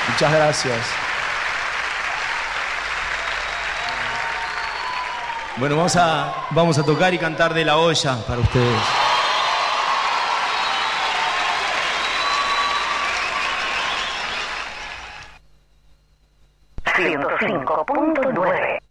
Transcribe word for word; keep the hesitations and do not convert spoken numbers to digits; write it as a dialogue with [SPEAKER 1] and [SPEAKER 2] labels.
[SPEAKER 1] Muchas gracias. Bueno, vamos a, vamos a tocar y cantar de La Olla para ustedes.
[SPEAKER 2] ciento cinco punto nueve